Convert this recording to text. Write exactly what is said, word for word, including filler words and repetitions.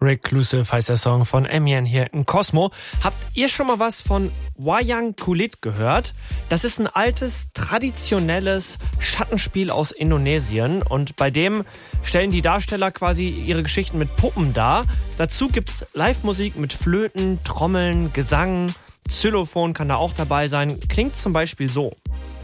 Reclusive heißt der Song von Emian hier in Cosmo. Habt ihr schon mal was von Wayang Kulit gehört? Das ist ein altes, traditionelles Schattenspiel aus Indonesien und bei dem stellen die Darsteller quasi ihre Geschichten mit Puppen dar. Dazu gibt's Live-Musik mit Flöten, Trommeln, Gesang, Xylophon kann da auch dabei sein. Klingt zum Beispiel so.